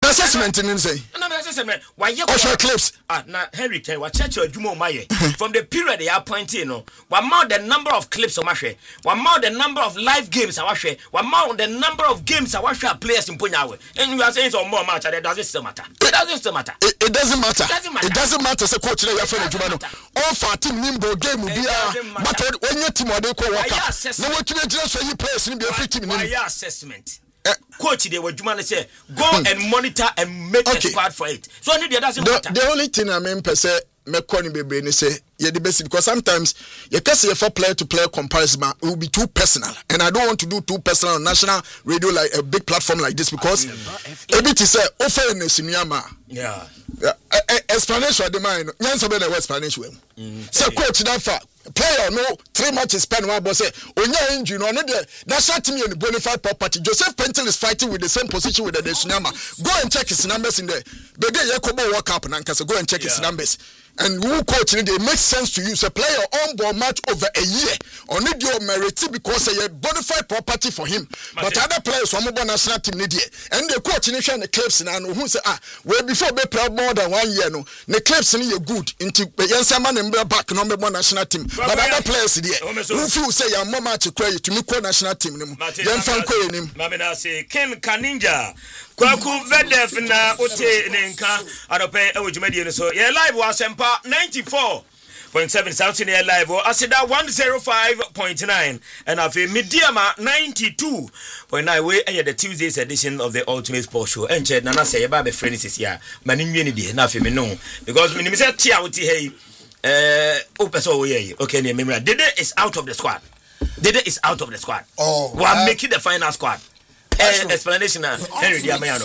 assessment in say. No assessment. Why you clips? Na Henry tell what church adwuma maye. From the period they are appointing no. One more the number of clips o mahwe. One more the number of live games I watch. One more the number of games I watch players in Punyawe. And you are saying some more match that doesn't still matter. It doesn't still matter. It doesn't matter. It doesn't matter say coach na your friend adwuma no. All 14 nimbo game bia matter when your team dey go work out. No what you just say you players ni be a free team ni. Why assessment? Coach they were Jumana say go and monitor and make a squad for it. So only that doesn't matter. The only thing I mean per se me kwani bebe ni say yeah the best because sometimes you can say for player to player comparison it will be too personal and I don't want to do too personal on national radio like a big platform like this because everything say offense in yeah explanation of the mind nyansa be the explanation say coach that far player no 3 matches spend one boss say onya injury no the national team in bonafide property Joseph Pentel is fighting with the same position with the Tsunami. Go and check his numbers in there the day Yakobo World Cup and go and check his numbers and who coach it makes sense to use a player on board match over a year on need your merit because a bonafide property for him but other players from the national team need and the coach in the clips and who say well before be proud more than 1 year no the clips in you good into Yansaman and back no more national team but other players there who feel say your mama to cry to me national team then fan ko him mamina say Ken Kaninja Kwaku Vedef na ote nenka adope ewujumadi so yeah live was Sempa 94.7 South Near Live Asida 105.9 and afi Mediama 92.9 we the Tuesday's edition of the Ultimate Sports Show enche nana say ba be friends is here mani nwene die na afi me no because me say tia wuti hey opeso we okay ne memra Dede is out of the squad. Dede is out of the squad. Oh, we are making the final squad. Explanation Henry Diamayano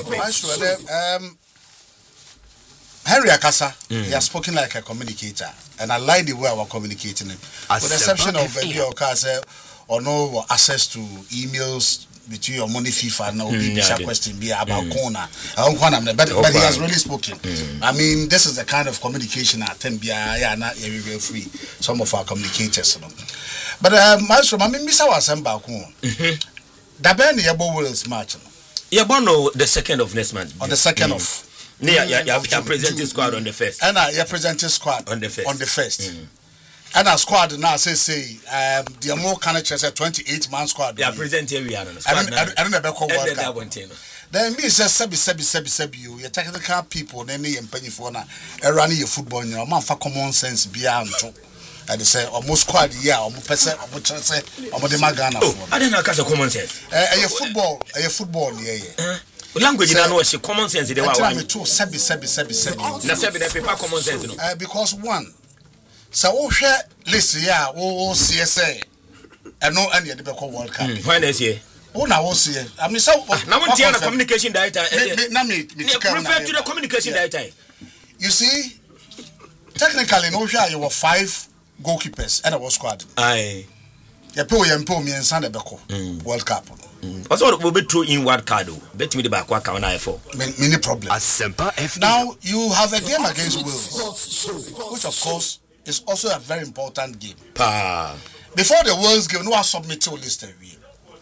Henry Akasa, he has spoken like a communicator, and I like the way we're communicating him. With the exception of maybe Okasa or no access to emails between your money FIFA and no question be about corner. But he has really spoken. I mean, this is the kind of communication at TMBI not very free. Some of our communicators, But Maestro, I mean, Mr. Wasamba Dabeni Yabo Wales match. Yabono the 2nd of next month. On the 2nd of. Yeah, presenting squad on the 1st. And I presenting squad on the 1st. On the 1st. And our squad now say the more kind of 28-man squad. Yeah, presenting we are on the squad. I don't know about World Cup. Then me say sebi you technical people then me empany for na running your football you know man fa common sense bia nto. I say almost squad yeah almost person almost chance almost the Ghana for. I don't know catch common sense. Football yeah. Language na no she common sense dey wa. Me too sebi. Na sebi dey paper common sense no. Because one so wo hwe list yeah wo CSA no any dey be call World Cup. When is here? Oh na wo see. I mean so now we tell the communication director. Me refer to the communication director. You see technically no hwe you were 5 goalkeepers and our squad. Aye. You pay me and Sunday Beko World Cup. What's all we be throw in word card? Bet me the back what can I for? Many problem. Now you have a game against Wales, which of course is also a very important game. Before the Wales game, no one submit to list every.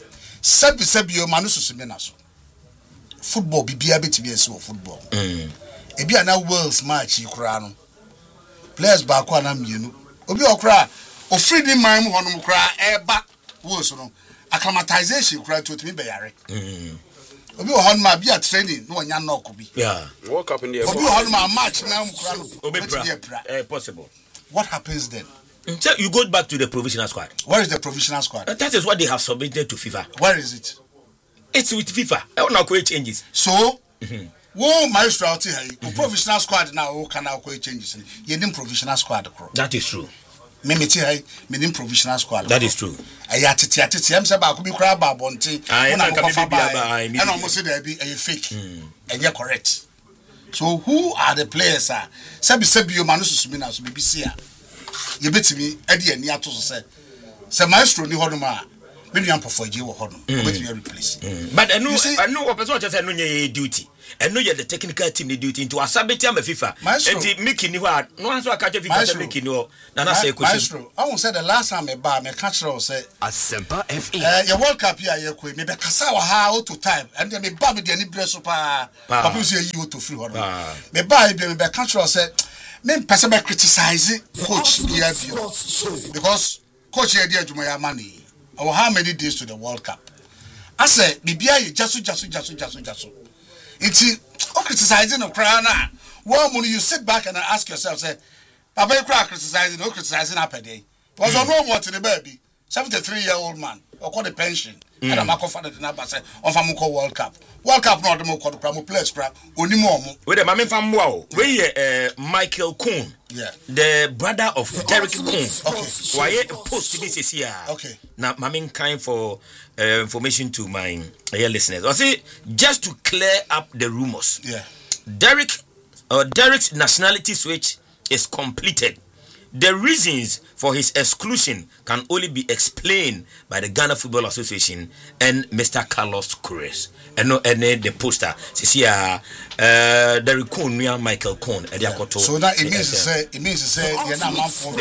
Sebi yo manu susumena so. Football be bit to be so football. Ebi ana Wales match ikura no. Players back one am you know. Obi okra o free the man honum kra eba wo so no acclimatization kra to me be yare obi o hon ma bia training no nya knock bi World Cup in the obi o hon ma match na kra no obi possible. What happens then? So you go back to the provisional squad. Where is the provisional squad? That is what they have submitted to FIFA. Where is it? It's with FIFA. I don't know what changes. So wo Maestro out here provisional squad now wo can now changes you need provisional squad. That is true. Me need provisional squad. That is true. Aya tete am say ba ko bi kra ba bonte na ko fa ba and almost say there be a fake and you correct. So who are the players are sebi you manu susumi na so BBC a you betimi e de ani ato so say Maestro ni hono ma When you am for J or Honor, which we replace. But I know what person just no duty. And no yet the technical team the duty into a sabbatiam of FIFA. And making you are no answer catch FIFA making you. Nana say Maestro, I won't say the last time a bar, my catcher say Asempa FM. Your World Cup here, you could maybe Kasawa how to time, and then me Bobby the Nibra Super, you to free honor. Me buy the catcher said, men person criticize it, coach because coach here dear Jumaya money. Or how many days to the World Cup? I say, Bibia, just. It's criticizing of Krana. One when you sit back and ask yourself, say, Papa, you criticizing, no criticizing up a day. Was on no more to the baby, 73-year-old man, or call the pension, and a Marco father number say, on Famuko World Cup. World Cup, not the more called Pramo Players Crap, only more. With a mammy from Wow, we Michael Kuhn, the brother of Derek Kuhn. Okay, why post this here? Okay, now mammy kind for information to my listeners. I say just to clear up the rumors. Yeah, Derek's nationality switch is completed. The reasons for his exclusion can only be explained by the Ghana Football Association and Mr. Carlos Queiroz. And no, and the poster. See here, Derek Kuhn, Michael Kuhn. So that it means to say, you're not man for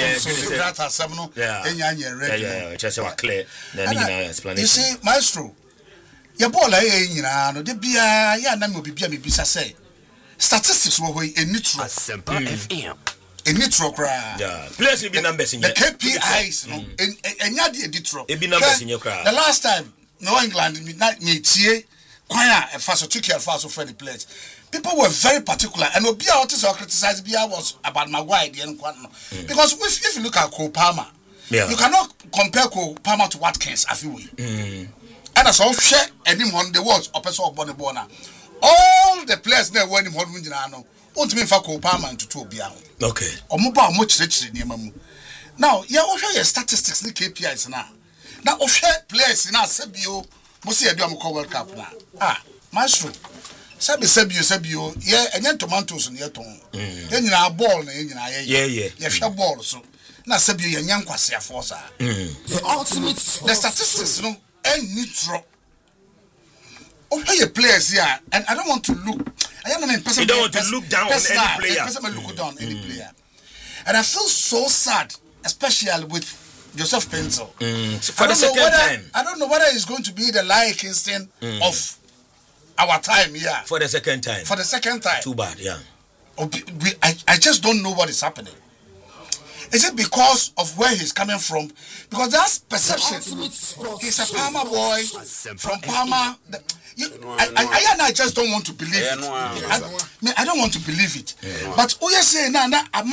just clear. You see, Maestro, your ball, the beer, yeah, name will be bisa say. Statistics were in neutral. FM. In neutral cry. Yeah. Players will be numbers in the KPIs, no, and yadi neutral. It be numbers in your crowd. The last time, New England, me tie, choir, and fast took care of fast friendly players. People were very particular, and Obia Otis or criticized Bia was about Maguire, because if you look at Cole Palmer, you cannot compare Cole Palmer to Watkins, I feel. And as all share any on the words of person of Bonnie. All the players there were in Hodwinano. Want me for Cole Palmer to two Bia. Okay. Or mobile much rich in Yamamu. Now, yeah, also your statistics, the KPIs now. Now, share players in our Sebio, Mosia Duamuko World Cup now. Maestro. Sebio, yeah, and then tomatoes in your tongue. Then you are ball, yeah. You shall ball so. Now, Sebio and young Quasia Forza. The ultimate, the statistics, no, and neutral. Okay, your players here, and I don't want to look. I don't want to look down on any player. Look down any player, and I feel so sad, especially with Joseph Pencil. For the second time, I don't know whether it's going to be the Lai Kingston of our time here. For the second time. For the second time. Too bad, yeah. I just don't know what is happening. Is it because of where he's coming from? Because that's perception. He's a Palmer boy from Palmer. I just don't want to believe it. I don't want to believe it. But who you say now? I'm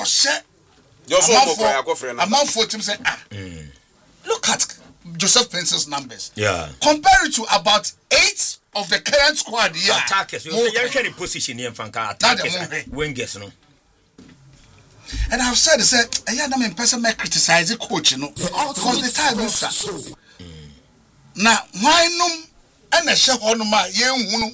for him say, look at Joseph Pencil's numbers. Yeah. Compare it to about 8 of the current squad here. Attackers. You're in position here, attackers. Wingers, no. And I've said, I am in person may criticize the coach, you know, because the time is that. Now, why no? And a share on my young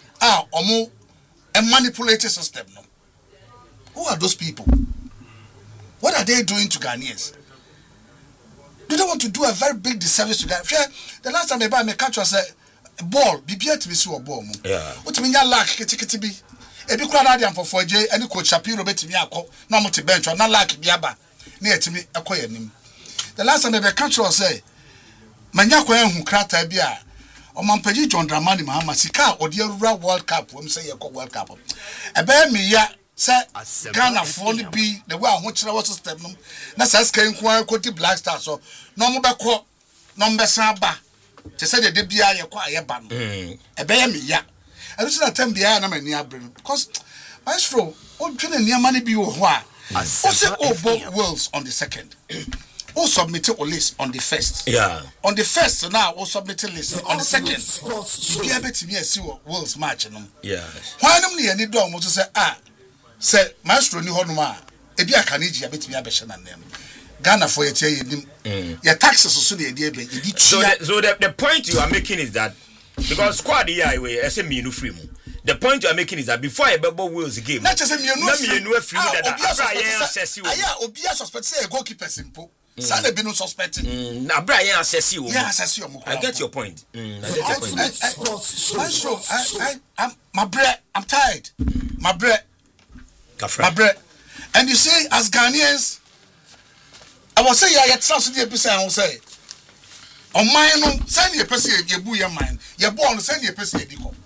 a manipulated system. No? Who are those people? What are they doing to Ghanaians? Do they want to do a very big disservice to Ghanaians? The last time I buy my catch was a ball, be beer to be so a ball. Yeah. What mean, you lack it be? Ebi kwa na dia for J any coach Shapiro betimi akọ na mo te bench na like biaba na yetimi ekọ yanim. The last time the country say manya kwa hu krata bia o mampaji John Dramani Mahama sika odi rural World Cup we say yekọ World Cup. Ebe mi ya say Ghana for be the way ho kire what system no na say ska nko akoti Black Stars so no mo bekọ no mbesa ba te say de bia yekọ ayeba no. Ebe ya mi ya I don't see that time behind them near brain because Maestro, oh, near money be what? Also, both worlds on the second. Who submitted a list on the first? Yeah. On the first, now, who submitted list on the second? You be able to see what worlds match. Yeah. Why don't you need to say, Maestro, you hold ma. If you are Kaniji, I bet me a beshan and them. Ghana for your taxes so the idea. So the point you are making is that. Because squad here, I say me no free mo. The point you are making is that before I bubble wheels game, not just me no free that. Obia suspect say a goalkeeper simple. Sane be no suspecting. Na bra yen assess you. Yeah, assess you. I get your point. I get your point. I'm tired. My bread. And you see, as Ghanaians, I was saying, I trust the episode. I will say, on mine, send your person, your boo, your mind, your born, send your person,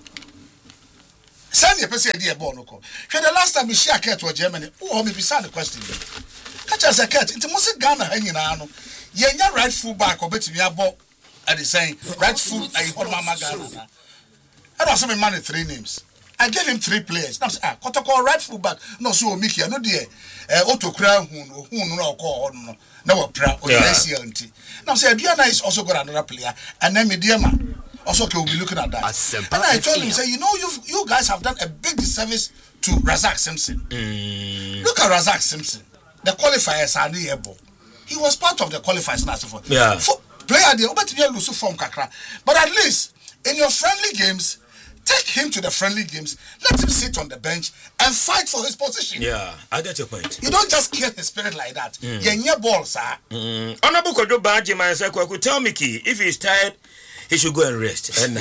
send your person, dear Bonoco. The last time we share cat to Germany, oh, me beside the question. Catch as a cat, it must Ghana hanging on. You're right full back or better me about at the same right full. I hold Mama Ghana. I don't have money 3 names. I gave him 3 players. Now, Kotoko right full back. No, so Mickey, I know dear. Otto Crown, who no call no proud or SCLT. Now, say, Diana is also got another player, and then Mediama also will be looking at that. And I told him, say, you know, you guys have done a big disservice to Razak Simpson. Look at Razak Simpson. The qualifiers are nearby. He was part of the qualifiers last for. Yeah. Player, they obey to lose form Kakra. But at least in your friendly games, take him to the friendly games, let him sit on the bench and fight for his position. Yeah, I get your point. You don't just kill his spirit like that. You're ball, sir. Honorable Kodo Baji, my second, could tell Mickey if he's tired, he should go and rest. And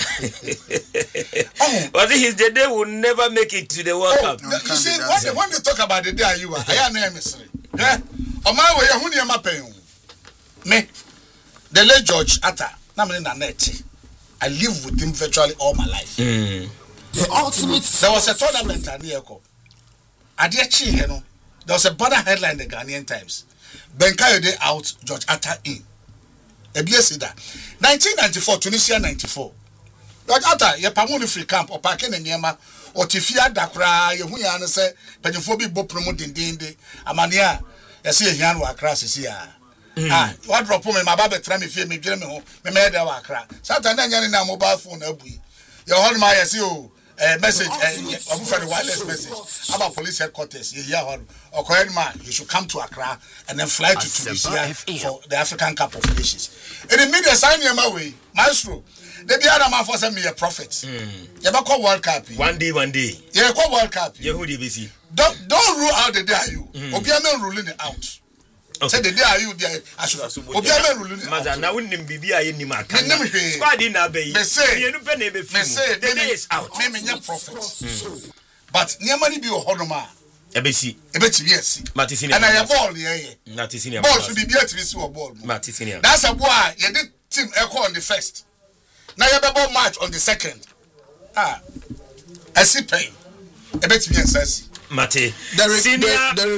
but his the day will never make it to the World Cup. You see, when they talk about the day you are, I am emissary. On my way, who near my pain? Me, the late George Atta, Namini Naneti. I live with him virtually all my life. The ultimate. There was a tournament at Nieko. Adiachi, you know. There was a banner headline in the Ghanaian Times. Benkayode out, George Atta in. Ebiesi da. 1994, Tunisia 94. George Atta, ye pamuni free camp or parking in Yema or Tifia Dakra, ye huya and say, Penophobic bo promoting dinde. Amania, you see a yan wa crass is here. What drop me my baby try me feel me get me home me made that wakra Saturday nyane na mobile phone abui you hold my you message obu for the wireless message about police headquarters you hear or correct man you should come to Accra and then fly to Tunisia for the African Cup of Nations in the media sign my way maestro they be other man for send me a prophet you be call World Cup one day yeah call World Cup you who dey busy don't rule out the day you obiama ruling it out. Okay. Say the day are you there? Obiama ruling. Maza na wunnim bibi aye nim aka. Squad na be. Me say the day is out. Me nya prophet. But niam ni bi o hodoma. Ebesi. Ebeti bi esi. Matisini. And I ball here. Matisini. Ball should be bi ati si o ball. Matisini. That's a boy. You did team echo on the first. Now you be ball match on the second. I see pain. Ebeti bi esi. Mate, Senior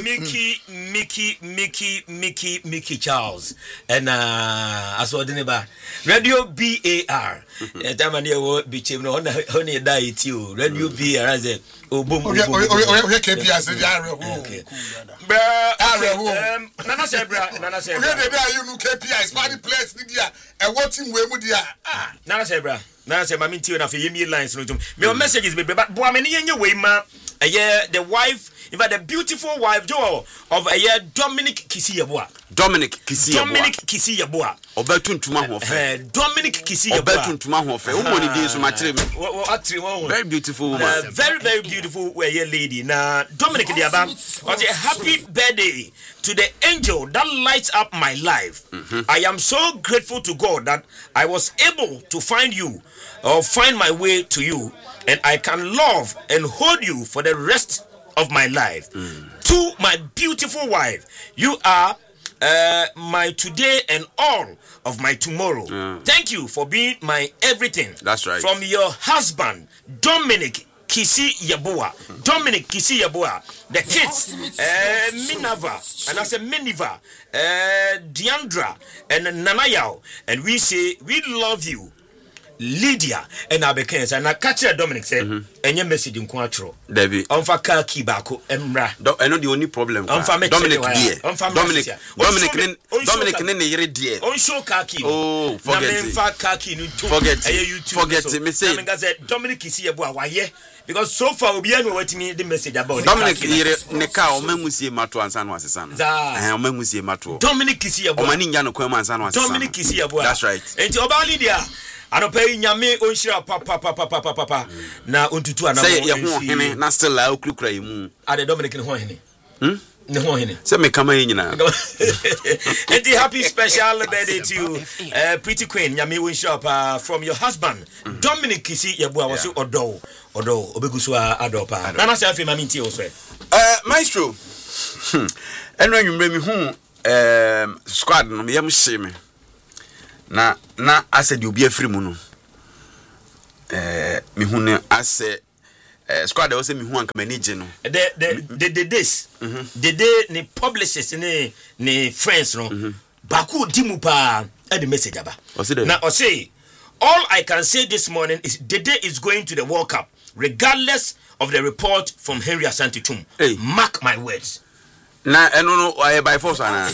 Mickey Charles, and I saw the neighbor Radio BAR. Tamania will be chief on the diet you. Radio BAR as a boom. Nana Sebra, you know KPIs, party place, Lydia, and watching where would you are. Nana Sebra, Mammy Tio, and a lines. Your messages, but Boamani in your way, ma. The wife, in fact, the beautiful wife, Joe, of a year Dominic Kisiabua. Dominic Kisiabua. Obertun to Mahofe. Dominic Kisiabua. Obertun to Mahofe. Who money days my trim? Very beautiful woman. Very, very beautiful lady. Now, Dominic Diaba was a happy birthday to the angel that lights up my life. I am so grateful to God that I was able to find you or find my way to you. And I can love and hold you for the rest of my life. To my beautiful wife, you are my today and all of my tomorrow. Thank you for being my everything. That's right. From your husband, Dominic Kisi Yabua. Dominic Kisi Yabua. The kids, Minava, and I say Miniva, Diandra, and Nanayao. And we say, we love you. Lydia and Abekens and I catch Dominic said, and your message in Quattro. Debbie, on for Kaki Bako, Emra. I know the only problem. Dominic, Dominic, dear. On show Kaki. Oh, forget it. Me say, Dominic is here, boy, because so far we are waiting me the message about Dominic. Neka, Omemusi Mato and San was his son. Omemusi Mato. Dominic is here, Omaniniano Coman San was Dominic is here, boy. That's right. And Oba Lydia. I don't pay nyame onshira papa na ontutu ana say ye ho hene na still la okukura yimu ade Dominic ne ho hene Say me come in now. And happy special birthday to you, Pretty Queen Nyame Winshop from your husband Dominic Kisi Yabua was odo obegusua adopa. Nana say afi mami nti o so. Maestro. Eno anwumre mi hu squad no me yam hye me. Na ase de obi afiri mu no. Mi hu ne ase squad dey say mi hu anka manage no. The this. The ni publishers ni friends no. Baku dimu pa e the message aba. Na o say all I can say this morning is Dede is going to the World Cup regardless of the report from Henry Asante Twum. Hey. Mark my words. Na no by force ana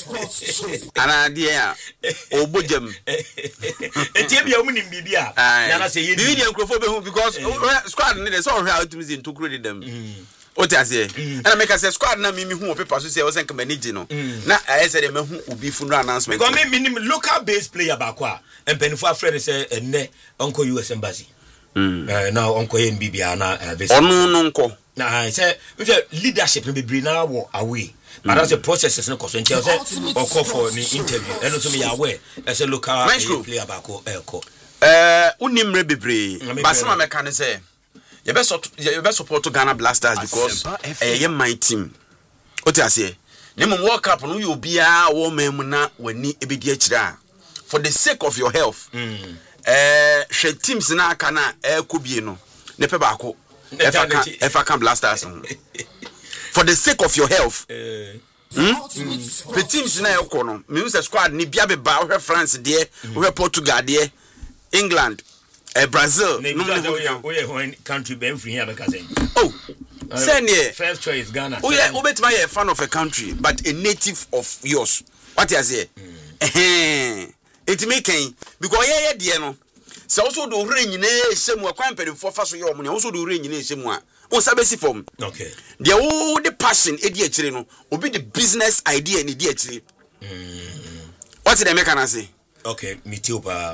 dia obojem etiebia omuni bibia na na say yedi bibia nkrofo be hu because squad ne dey so hwe out me to credit them o ti ase na make say squad na me hu paper so say o senka manage no na I say dem hu obi fu no announcement because me local based player ba kwa empenifo afre say enne onko US embassy now onko bibia na onu no nko na say leadership no be bring na wo away but as the processes no cause until say or call for an interview and also me aware as a local player back ko unimre bebre basema meka ne say you best support Ghana Blasters because my team oti ase nemu World Cup no you bia wo mem na wani ebedi akira for the sake of your health she teams na aka na ekobie no ne pe ba ko Efa can Blasters for the sake of your health. The teams na ekono. Me use squad ni bia be ba we France there, we Portugal there, England, Brazil. No country be free here because send here. First choice Ghana. Obet my a fan of a country but a native of yours. What you say? It making because yeah no. So also do rain in a same one for fast your money, also do rain in a same one. On Sabesi form. Okay. The all the passion, idiot, will be the business idea in idiot. What did I make an say? Okay, me too, pa.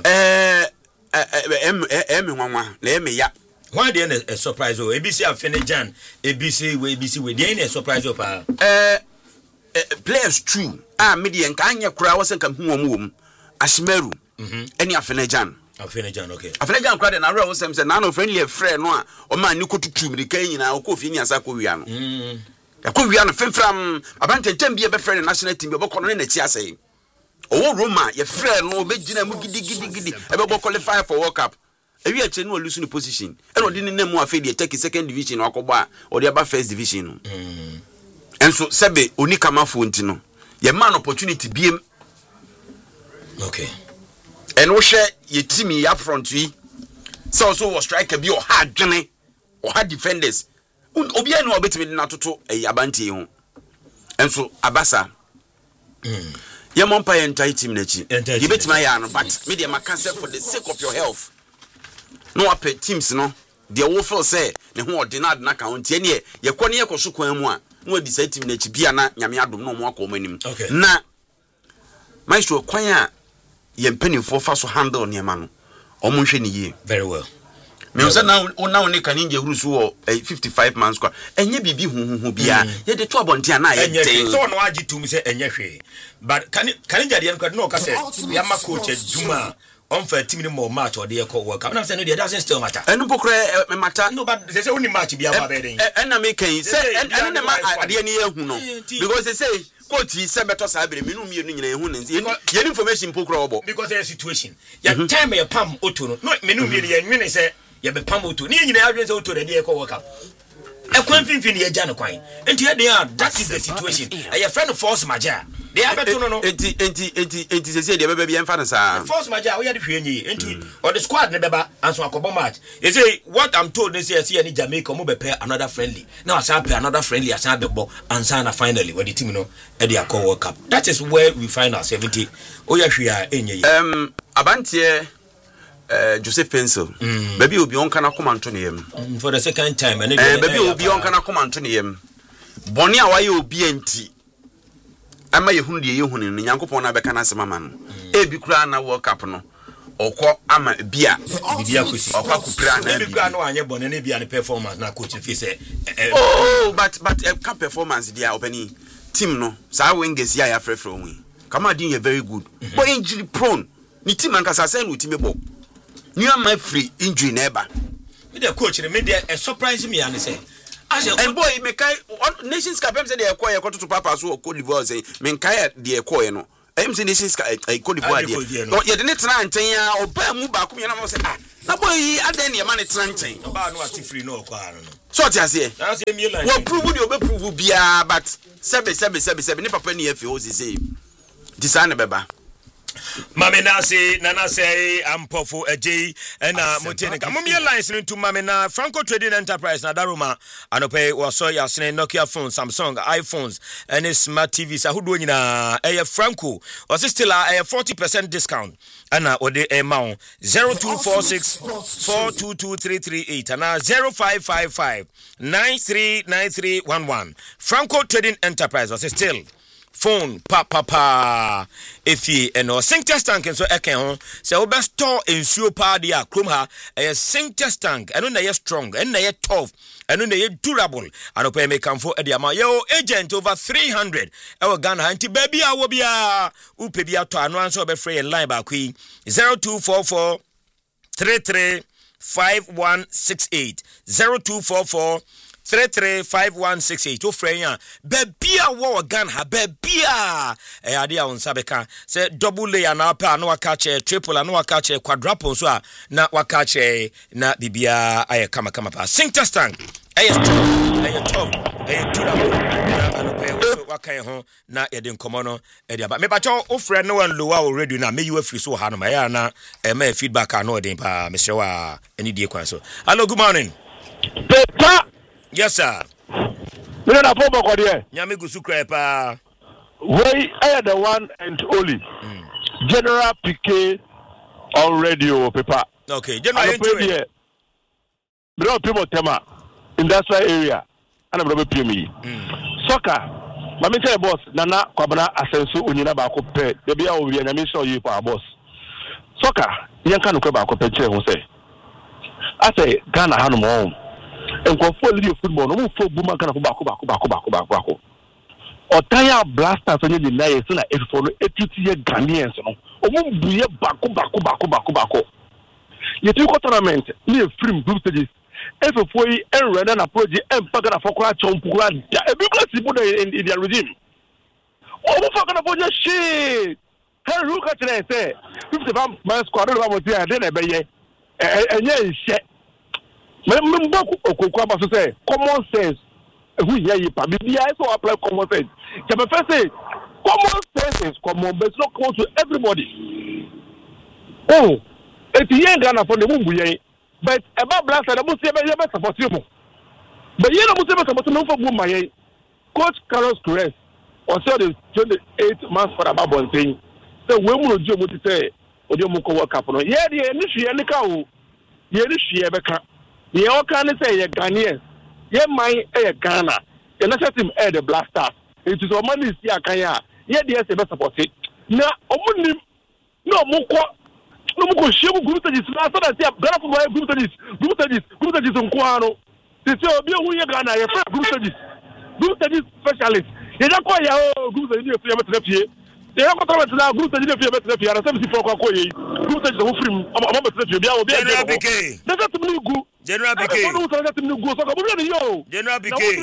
Let me ya. Why then a surprise? Oh, ABC have finished Jan, ABC, we then a surprise, pa. Players true. Media and Kanya crowd wasn't come home. Ashmeru. Any Afenejan. Afenejan, okay. Afenejan crowd and I was saying, "Nano friendly friend, no, or man, you could to the Kane and coffee in Sakoviano. Yakoviano, from Abante Tembi, a friend, national team, about calling the Chiase. Oh, Roma, your friend, no, Begina Mugidi, about qualify for World Cup. A year chain will lose in position. And didn't know more Fedi take second division or Koba or the above first division. And so, Sabe, Unika Mafuntino, your man opportunity be him. Okay. And we share your team up front. So was striker be or hard journey or hard defenders. Obiano a bit not to a Yabanti. And so Abasa. Your umpire entire team nachi. You bet my yarn, but media cancer for the sake of your health. No up teams no. The awful say, the who denied na count any year. Your cornea kosuko no decide team nachi biana Yamiadum no more common. Okay. Na Maestro Quanya. Yen penny for fast to handle on your man. Omunsheni. Very well. Me say now ne kaninje rusu 55 man squad. Enye bibi hu bia. Ye de to abontia na ye den. So no agi to me say enye hwe. But kaninja de no no ka say ya ma coach Juma on for team no more match or dey call work. I'm saying no dey doesn't still matter. Enu pokre me matter. No but they say only match bia ba be den. Na me kan say enu ne ma ade ne ye hu no. Because they say coach say better sabre me no mienu nyina ehu ne ye information pokro obo. Because there situation. Ya time ya pam oto no. No me no mienu ye nwene say ye be pam oto. Ni nyina adwen say oto de dey call work up. E kwan finfin ye gya no kwan. Enti ye dey that is the situation. E your friend force maja. They have beto no. Enti say dey be emfa na sa. Force maja we ye de hwe nyi. Enti or the squad ne beba anso akobo match. You say what I'm told they say any Jamaica mo be pair another friendly. Now I pair another friendly as I be bo answer finally when the team no e dey call World Cup. That is where we find our 70. Oya hwe a enye. Abantie Joseph Pencil. Baby obi on kana come anto ne for the second time and baby obi on kana come anto ne yam. Boni a waye obi enti. Ama yehunu de yehunu no Nyankopon na beka na asema no. Ebi kura na World Cup no. Okọ ama bia akosi okwa kupra na ebi kura no anye bone na bia ne performance na coach fi say but cup performance dia opani team no sa wingers ya ya frefre onwe Kamara didn't very good but injury prone ni team ankasa say no team ebo new am free injury never me the coach me dey surprise me and say and boy me kai Nations Cup say dey call your to papa so Cote d'Ivoire say me kai dey call you no em say Nations Cup Cote d'Ivoire dey no ye dey tena nten ya oba mu ba kum ye na say na boy adan ye man tena nten ba no ati free no kwa no so ti ase na say me line we prove the obe prove bia but sebe ni papa ni efe o say design beba Mame Nana say Ampofo Ej and Motenica. Mumia lines into Mamena Franco Trading Enterprise na Daruma anope waso ya sene Nokia phones, Samsung, iPhones and smart TVs. Who do na Franco was still a 40% discount. Ana ode amount 0246 422338 and 0555 939311. Franco Trading Enterprise was still phone pa efi eno sink test tank so eken ho se wo be store ensuo pa dia krom ha sink test tank eno na ye strong eno na ye tough eno na ye durable anopa me kamfo e dia ma yo agent over 300 e wo Ghana anti baby a wo bia upe bia to anu anso be free line ba kwi 0244 33 5168 0244 335168 to frenya bebia wo gan ha bebia ade a won sabeka say double layer na pa na waka che triple na waka che quadruple so a na waka che na bibia aye kama pa sink test tank aye top aye durable na anope waka ho na ye de nkomo no e dia ba me ba cho o frɛ no wan lowa already na me you free so ha no ma ya na me feedback ano den pa me hrewa ani die kwan so. Hello, good morning. Pepa. Yes, sir. You know that phone call there. Nyame gusu krepa. We are the one and only. General PK on radio, Pepa. Okay, General PK. We don't pay more tema industrial area. And I'm going to pay me. Soccer. Mami tell boss Nana Kwabana Asensu Unyina ba ko pe. They be over here. Nyame show you for boss. Soccer. Yanka no ba ko pe che ho say. I say Ghana hanu mo. And for league football, no for Buma can back. Or tire blasters on the night, so if for 80 Ghanaians, or be a back. Yet you got tournament near free group stages. If a boy and run a project and Pagana for Quach on Pugran, a big people in their regime. Oh, fucking about your shit. Hey, look at it, say 50 man squad was there, then I bay and yes, say common sense. We hear you, but I also apply common sense. The first say common sense is common, but it's not common to everybody. Oh, it's young Ghana for the movie, but about blast and I must say, I support you. But you know, I must for Buma. Coach Carlos Torres, or so the 28 months for about one thing. So when will you say, or you moko work up on? Yeah, the initial and the cow, the initial Becca. You all can say a Ghanaian. Yeah, my Ghana. The national team the blasters. It is a money see a Kaya. Yeah, the best support it. Now, no more shame group that is last time. Ghana for group that is on Kuano. They say, oh, be a Ghana, a group that is specialist. You don't call your group that is free. They have got to group that is free. And 74 group that is free. I'm PK. That's not me good. General PK. General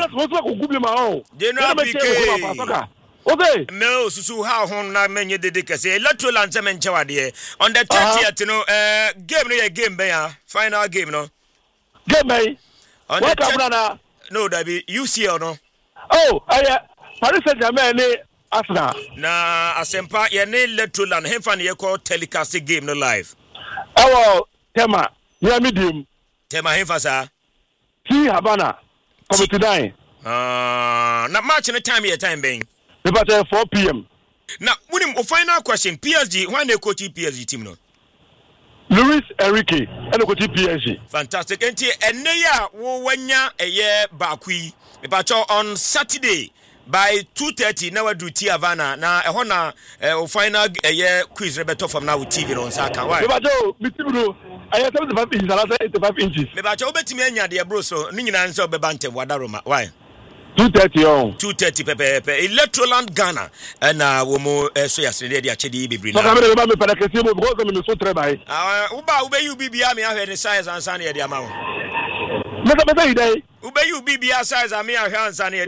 PK. General PK. Okay. No, Susu, how home na menye dedicate say electoral anthem and chawade on the 30th, you know, game no game be final game no. Game be. On the 30th. No, that be UCL no. Oh, Paris Saint-Germain ni Arsenal. Na asempa ye ne electoral and hemfa ne call telecast game no live. Oh, tema, near medium. Tema hemfa sa. T Havana. Committee 9. Na match in the time being. About 4 p.m. Now, when him final question, PSG, when they coach PSG team no? Luis Enrique, and the coach PSG. Fantastic. And neya wo wanya a year bakui. About on Saturday by 2:30 now we do T Havana. Na ehona final a year quiz Roberto from now with TV on Saka. Why? About Mitibro, I have 75 inches. 85 inches. About betimi anya de bro so ni nyina nso be bante wadaroma. Why? 2:30 on. 2:30 pepe. Electroland Ghana and womo so yesterday the achedi bibri. So come me me pere kesi mo because me so tre bai. Uba you bibia me ahwe the size and san the amount. Me say idai. Ube you bibia size and me ahwe and san the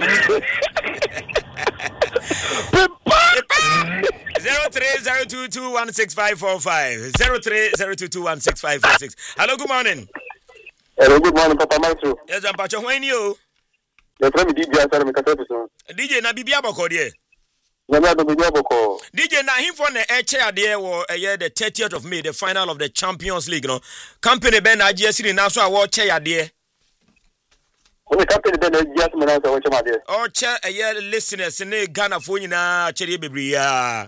0302216545 0302216546. Hello, good morning. Hello, good morning, Papa Maestro. Yes, I'm Pacho. When you? Yes, I'm DJ. I'm Katapuso. DJ na bibia boko die. DJ na him for the chair there was the 30th of May, the final of the Champions League. No company Ben IGS now so award chair there. The company Ben IGS now so award chair there. Oh, chair listeners in Ghana for you na chair bibia.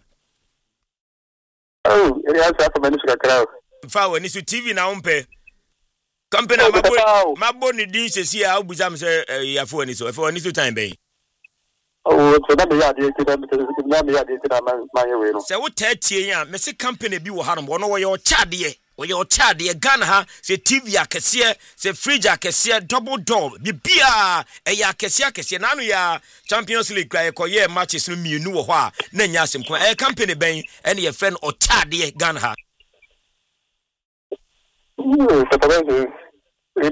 Oh, it has for Manuska crowd. Fawo ni su TV na umpe. Company mabo ni din se si a obuzam se yafo ni so. Efo ni so time ben. Oh, so that me yade na me yade na man we no. Se wo tatie ya, me se company bi wo ha no, no wo your chade. We your chade Ghana ha, se TV akese, se fridge akese, double door. Bibia ya akese na no ya Champions League kwa ekoye matches no mienu wo ho a na nya asem ko. Company ben ene ye friend o chade Ghana ha. Any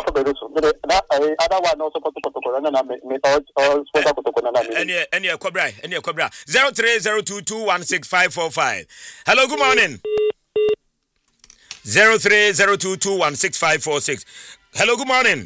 cobra 0302216545. Hello, good morning. 0302216546. Hello, good morning.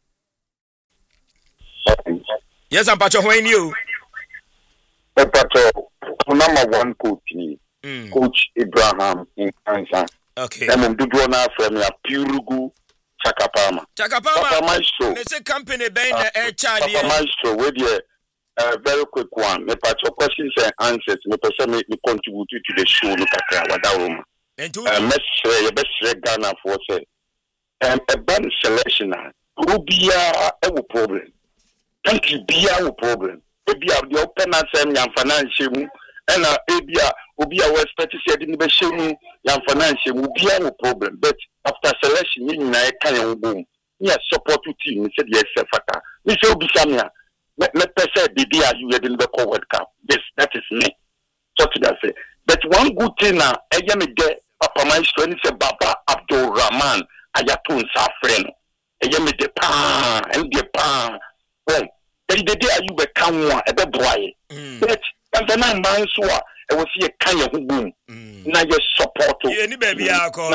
Yes, I'm Pacho. When you? Pacho, number one coach, Coach Abraham in Kansas. Okay. I'm doing now from your Purugu. Chakapama. Papa Maestro. Me say company ben the charge. Papa Maestro, with you very quick one. Me patch your questions and answers. Me person me contribute to the show. No kakra wada room. Mestre, you best Ghana for say. A band selection. Rubia a problem. Country be a problem. Maybe have the open assembly and financial. And Abia will be our expected in the shame, young financial will be our problem. But after selection, you know, I can't boom. Yes, support to team, said yes, Fata. We shall be Samia. Let us say, BBR, you had in the World Cup. Yes, that is me. So to that say. But one good thing now, I am a day, Papa Maestro, and say Baba Abdul Rahman, Ayatun Safren. I am a de pan, and the pan. Well, the day you become one at the boy. And the man so I will see a kind of boom. Now you support any baby.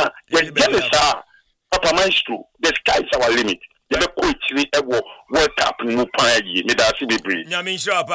Papa Maestro, the sky is our limit. The quickly ever World Cup no pie. Need I see the breed. Yamin Shop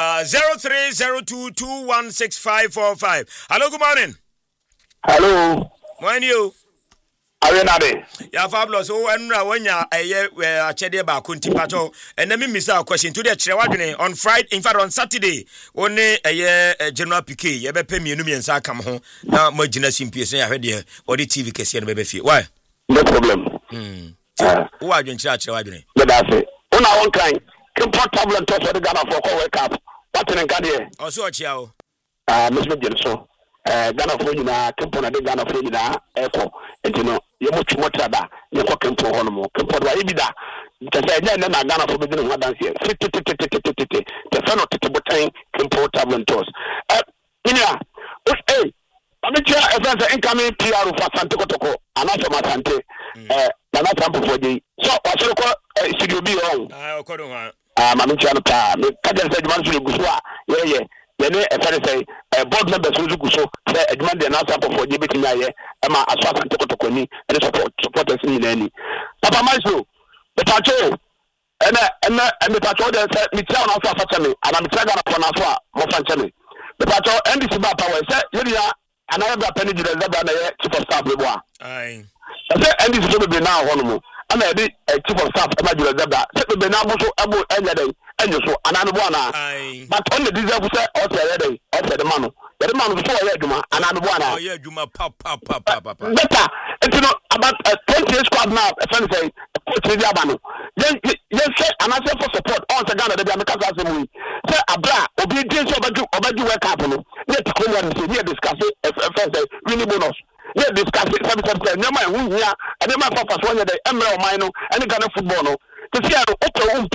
0302216545. Hello, good morning. Hello. When you? Arenade. Ya fabulous. Oh, enra wanya achede ba kunti pato. And let me miss our question to the Chewadune on Friday. In fact, on Saturday, only General Piquet. You be pay me no miensa come home. Now my generous impious. I heard you or the TV case and baby fee. Why? No problem. Who are you in charge? Chewadune. That's it. On our own kind. Can put tablet to the Ghana for World Cup. What's in Ghana? Also, Chiao. Mr. Jensen. Ghana for you now. Kempona de Ghana for you now. Echo. And you know. You much more traba. You go Kempo Honomo. Kempo Ibida. Just say then Ghana for beginning one dance here. The son of Titibutain Kempo Tablentos. Inia. Hey. I'm a chair as incoming PR for Santa Kotoko. I'm not from Sante. I'm not from for the. So what's your should you be on? I'm a Chanapa. Kajan said one should go. Yeah. Then a say board members who go so say demand the answer for debate na ye ama aswa Santa Kotokoni and supporters in any. Papa Maestro, the patrol and the patrol that said me tell na for me and I'm trying to pronounce mo fanchame. The patrol and this about power say you and I have a penny to the Zabana chief of staff. Aye. I said, and this is be now one. And I did a chief of staff about the Zabba. Set the Benamuso Abu Enya and you so another one. But on the diesel say, also the man. The man before I had another one. Oh, yeah, Juma papa. Better. And you know, about 20 years squad now, a friend say, Coach Yabano. Then say, and I say for support, all the Ghana, the American say, Abra, obedience over you work happen. Let the Korean say, here discuss it, first really bonus. Here discuss it, 7 never mind, and never focus one day, Emerald Mino, and the Ghana football. To see how open pool,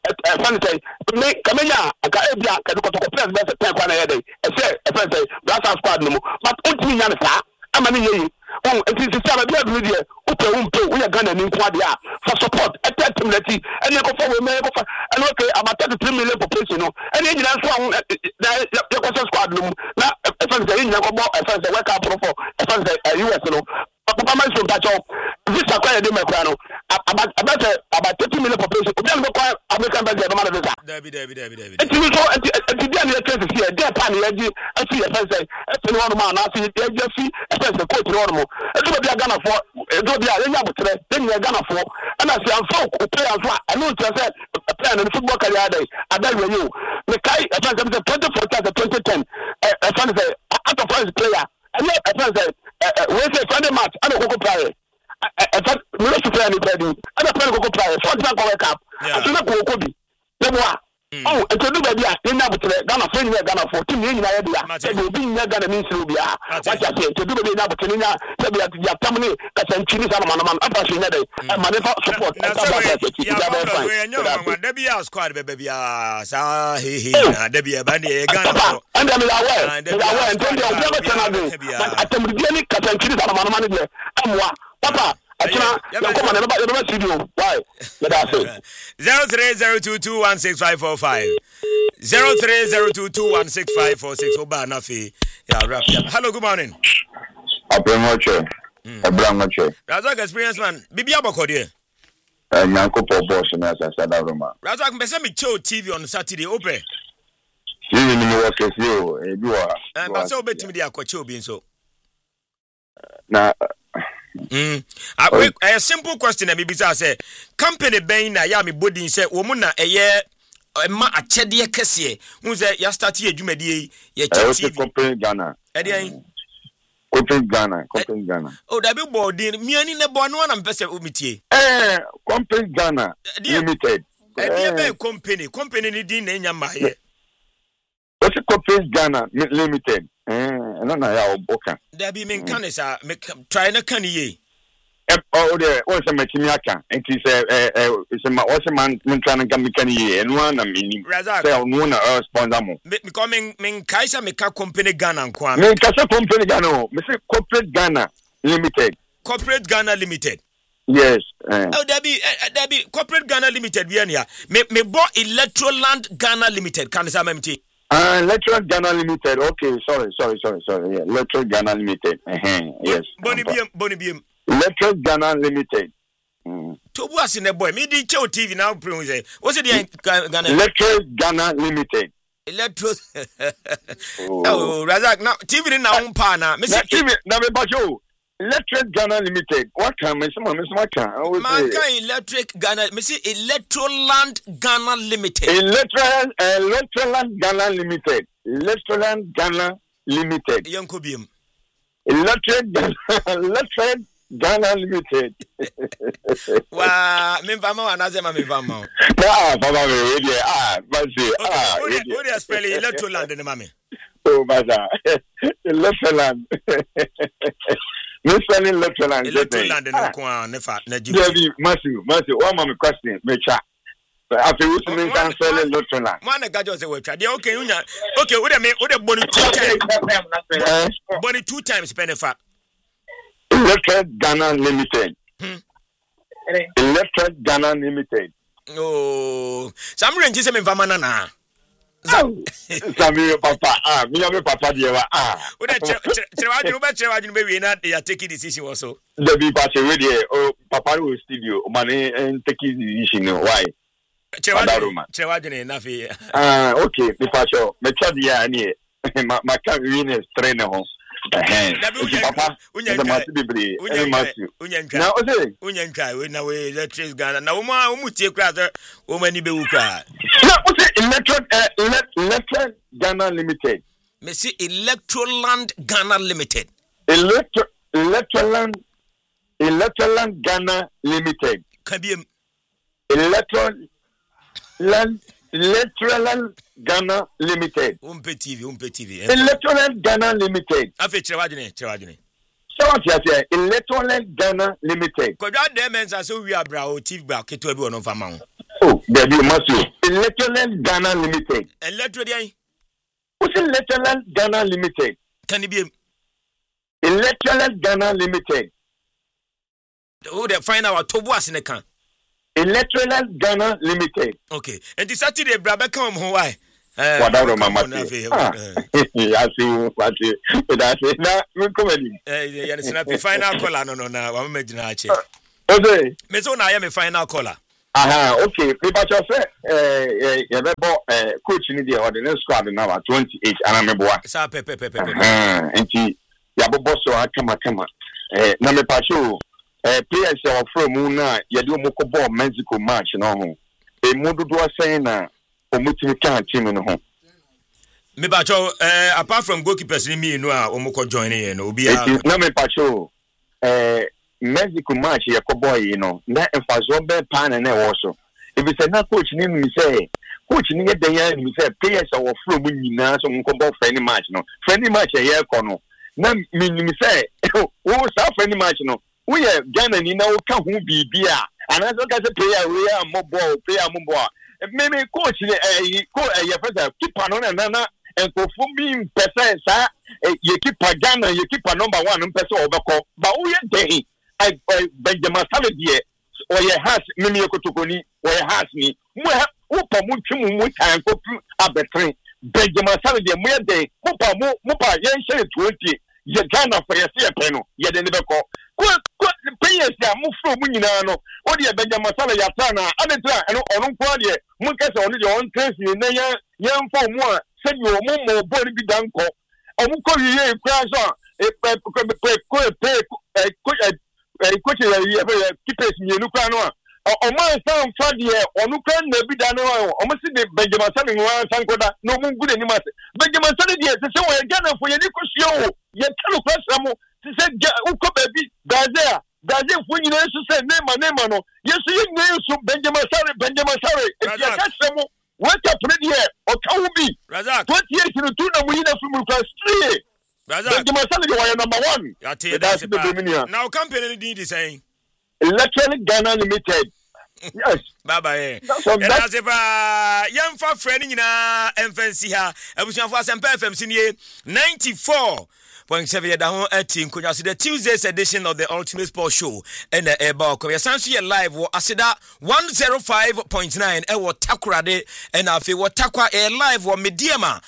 fan say me kamenya aka ebia ka ko press be say kwa na ye dey e say fan say blast squad no but ontimi nya ne sa ama ne yeyi on enti say ba bia do dey upe we Ghana ni kwa dey for support team leti ene ko for we me ko fa ene okay about 33 million population no ene nyina so na ye ko squad no na fan say nya ko bo fan say wake up for fan say US no papa man so tacho visa kwa dey me kwa no about 30 million population obi an ko American budget no man visa David enti so enti dia na test here dia pan ya ji afi ya fan say enti no man na afi ya ji afi fan say coach no mo enti be Ghana for do dia nya botre den Ghana for ana si anfo players wa anu say player no football career dey adawe you me kai fan say 2014 to 2010 fan say out of France player and fan say we say Sunday match ana koko player me no player ni ready ana player koko player for the World Cup atuna koko bi debwa oh eto ba bia nya botre Ghana for nya Ghana for team nya ya bia e obi nya Ghana ni nsiro bia wacha say eto ba bia nya botre nya se bia ya tamni ka sanchini sa man apa so nya dey ma ne support da bia squad be bia sa he da bia ba ne Ghana for and them are well and they are never turn but atemri bia ni ka sanchini sa man dey amwa papa Achina, come on, never studio. Why? Let us say 0302216545. 0302216546. Oba nafi. Yeah, wrap up. Hello, good morning. Abramoche. Razak experience man. Bibi abako de. Nyanko po boss na sa Roma. Razak mbese mi show TV on Saturday open. TV ni mo work you e bi wa. Ba so betimi de akwache obi nso. Na a simple question and maybe say company ben na ya me body say wo mu na eye ma achede kese hu say ya start adwumadi ye TV company Ghana company Ghana oh da be body miani ne bo no na mpese omitie company Ghana limited be company ni din na nya ma ye what's company Ghana limited na ya oboka da bi men kan sa me try na kan ye oh there what's a machine aka and he say my what's man trying to get me kan ye and one na me say no na sponsor mo me coming men kaisa me ka company Ghana nko me ka company Ghana me say corporate Ghana limited yes oh there be corporate Ghana limited bi ania me bo Electroland Ghana limited kan sa mamti Electro Ghana Limited. Okay, sorry. Yeah, Electro Ghana Limited. Yes. Boni biem. Electro Ghana Limited. Tobu asine boy. Me di show TV now pronounce. What's the Ghana? Electro Ghana Limited. Electro. Oh, Razak. Now TV na umpa na. Me TV na me bajo. Electric Ghana Limited. What can me some Electric Ghana. Me say Electroland Ghana Limited. Electroland Ghana Limited. Electroland Ghana Limited. Yanko biem. Electric Ghana Limited. Wa me vama anasema me vama. Baba me ready. Basi. What do you spell Electroland ne mame? Oh, bada. Electroland. Mr. Electroland no kwa nefa na jibu. Matthew, one more question, me cha. After we can answer Electroland. Man ga just say we try. Okay, unya. Okay, we dey boni 2 times. Boni 2 times benefa. Electric Ghana Limited. Electric Ghana Limited. Oh, some range say me vama na. Sami papa me papa dey wa we dey chewa be we na dey take decision also the be pass we dey papa no studio man take decision why chewa na fe okay me pass me try dey ani ma can win train ho papa unya na o say unya nkai we na we Electric Ghana na wo mu tie kra wo mani be wu kra na o say Electric Ghana Limited me say Electroland Ghana Limited Electroland Ghana Limited kabiem Electroland Ghana Limited. Umpe TV. Electroland Ghana Limited. Afi chewajine. So what you say? Electroland Ghana Limited. Ko da dem ensa so wi abra o TV ba keto bi ono fama ho. Oh, there be must you. Electoral Ghana Limited. Electoral. What's Electoral Ghana Limited? Can it be Electoral Ghana Limited? Oh, they find out to was in the can. Electoral Ghana Limited. Okay. And this Saturday, Brabba come home. Why? What are Mama? I see you. What you? That's it. Now, we're coming. Yes, final caller. No, I'm imagining. Okay. Miss Ona, I am a final caller. Aha, okay. People just say, you coach in the ordinance squad now at 28, and I'm a boy. And she, Yaboboso, come. Name Pacho, players are from Muna, Yadu Mokobo, Mexico match, no. A Mudu was saying, Omuti team in home. Me Pacho, apart from goalkeepers, me no Omoko joining, and Obia. Name Pacho, Mexico match, Yakoboy, you know, that and Fazombe pan and also. If it's a coach name, me say, coach near the end, me say, players are from Munina, so Moko friendly match, no. Friendly match a year corner. Now, me say, what's our friendly match, no? We are Ghana, you know, come who be beer. And I don't get a player, we are mobile, player mobile. Maybe coach, keep on another. And for being percent, sir, you keep a Ghana, you keep a number one and person overcall. But we are day. I Benjamin Saladie, or your house, Mimi Kotokoni, or your house me. Mupa Muchum time for up the train. Benjamin Saladie, mere day, Mupa, yen say 20, ye Ghana for your sea panel, yet they never call. Good players that move from Munino, or the Benjamin Saladie, other time, and on Quadia, Munkas only your own case, young for more, send your more body be done call. Or Muko, crash on, coach keepers in Lucano. Or my son, Fadia, or Lucan, maybe done. Almost the Benjamin selling one Sankoda, no more good anymore. Benjamin selling the show again for your show. Yet, Tell to say, Uko baby, Gaza, when you say name, yes, you know, Benjamin Sarri, if you catch them, wake up ready or Kaubi, 20 years in the tuna, we need a film class 3. Benjamin Sarri, number one. That's the Dominion. Now, company need is saying Electronic Ghana Limited. Yes. Bye bye. That's if young for friend in FNC here. I was for some FM senior 94.7 down at team. Could you see the Tuesday's edition of the Ultimate Sports Show and the airboat? We are essentially live. Asida 105.9. Ewo Takurade and Afi wa Takwa air live wa Mediama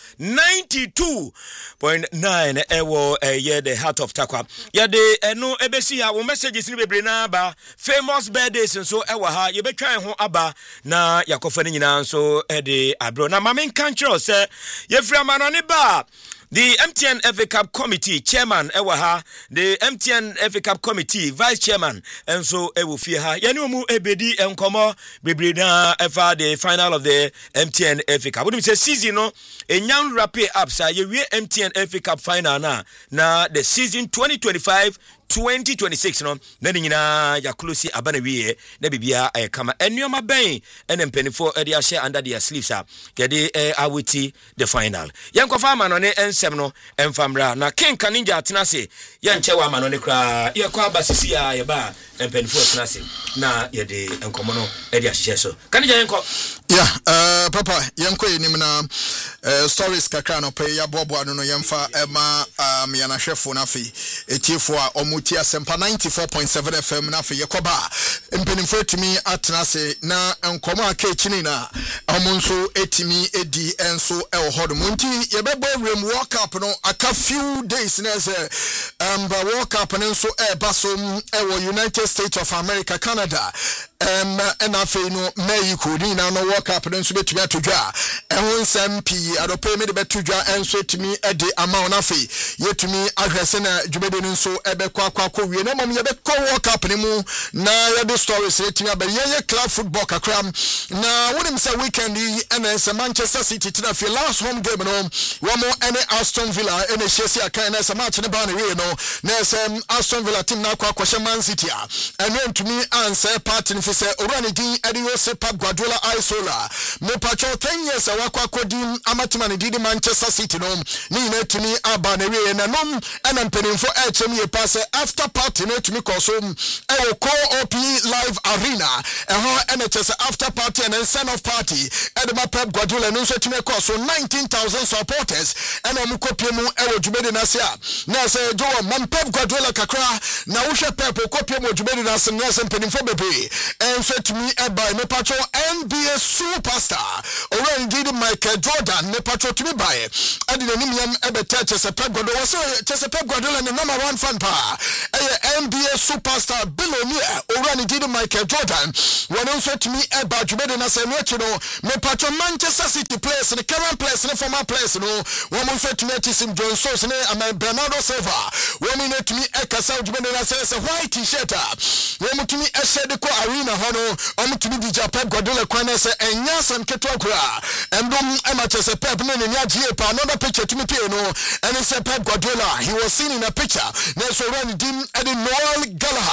92.9. Ewo ye the heart of Takwa. Ya de no ebesi ha wo messages ni bebre na ba famous birthdays so ewa ha ye be twan ho aba na yakofa ni nyina so de abro na mamen kanchro se ye fira manone ba. The MTN FA Cup Committee Chairman Ewaha, the MTN FA Cup Committee Vice Chairman, and so Ewufia. Yanumu Ebedi and Komo Bibrina FA the final of the MTN FA Cup. What do you say season no? A young rapid upside, you MTN FA Cup final na the season 2025-2026 no nani nyina ya close abana wie na bibia kama enoma ben enempeni edi share under their sleeves kede awiti the final yankofa ama no ne ensem no emfamra na King Kaninja atenase yanche wa ama no ne kra ye kwa basisi ya ye ba empeni atenase na ye de enkomo no edi share so Kaninja yanko papa yanko enim na stories kakra no pe ya bobo anu no yemfa ema yana hwefo na fe etiefo a omuti asempa 94.7 FM na fe yekoba mpenimfo etimi atenase na enkomo akechini na omunso etimi edi enso ehodo munti yebebo rem World Cup no aka few days na say World Cup nenso basom United States of America Canada and afi no Mexico ni na no World Cup nenso betumi atodwa ehun sampi adope me de betodwa enso etimi edi amount afi yetumi ahwese na dwumede nenso ebekwa wie na mom yebekọ World Cup ne mu na yede stories etimi abaye club football kakra na wonim say weekend yi na Manchester City tina fi last home game no womo ene Aston Villa ene Chelsea aka na match ne ba na we no na Aston Villa team na kwa Man City a eno ntumi answer party say Orani din Ediose Pep Guardiola Isola me pacho 10 years awakwa kodim amatima ne didi Manchester City no ni na tumi aba na we na nom ena mpenimfo HM pass after party na tumi koso e Co-op Live Arena ho ena chese after party and send off party edema Pep Guardiola no so tumi koso 19,000 supporters ena mu kopie mu e djumedi na sia na say do man Pep Guardiola kakra na wo hwe Pep kopie mu djumedi na sia na mpenimfo bebe en so tumi e by me pacho NBA superstar already did Michael Jordan ne pacho tumi by adi na nimyam ebe chese Pep Guardiola so chese Pep Guardiola ne number 1 fan pa NBA superstar billionaire already did Michael Jordan when also tumi e by djumedi na sia no me pacho Manchester City players the current players the former players no wo mo so tumi Tim John Stones ne Bernardo Silva wo mi ne tumi e kasa djumedi na sia white t-shirt wo mo tumi e shade ko arena hono o mo tumi di Pep Guardiola kwana se enya sam keto akura endom e ma chese Pep ne ne agye pa another picture tumi pie no and say Pep Guardiola he was seen in a picture na so run dim at the Noel Gallagher